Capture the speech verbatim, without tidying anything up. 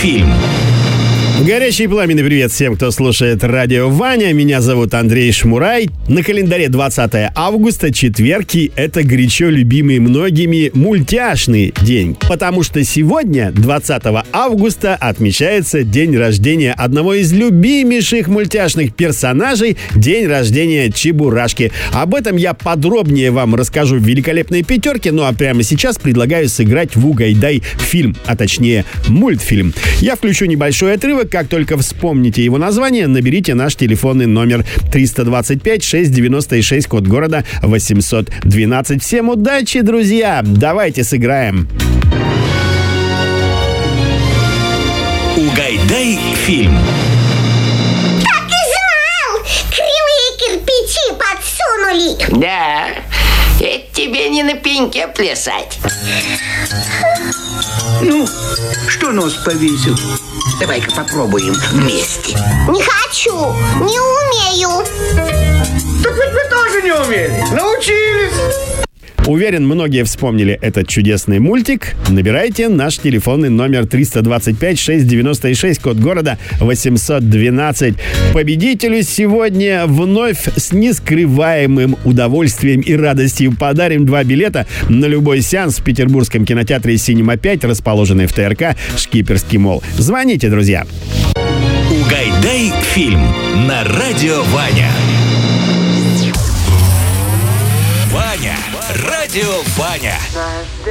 фильм. Горячий пламенный привет всем, кто слушает радио Ваня. Меня зовут Андрей Шмурай. На календаре двадцатое августа, четверг, и это горячо любимый многими мультяшный день. Потому что сегодня, двадцатого августа, отмечается день рождения одного из любимейших мультяшных персонажей, день рождения Чебурашки. Об этом я подробнее вам расскажу в великолепной пятерке, ну а прямо сейчас предлагаю сыграть в угайдай фильм, а точнее мультфильм. Я включу небольшой отрывок. Как только вспомните его название, наберите наш телефонный номер триста двадцать пять шестьсот девяносто шесть, код города восемьсот двенадцать. Всем удачи, друзья! Давайте сыграем. Угайдай фильм. Так и знал! Кривые кирпичи подсунули. Да, это тебе не на пеньке плясать. Ну, что нос повесил? Давай-ка попробуем вместе. Не хочу, не умею. Так ведь вы тоже не умели. Научились. Уверен, многие вспомнили этот чудесный мультик. Набирайте наш телефонный номер триста двадцать пять шестьсот девяносто шесть, код города восемьсот двенадцать. Победителю сегодня вновь с нескрываемым удовольствием и радостью подарим два билета на любой сеанс в петербургском кинотеатре «Синема пять», расположенный в ТРК «Шкиперский молл». Звоните, друзья. Угайдай фильм на радио Ваня. Ваня. Радио Ваня.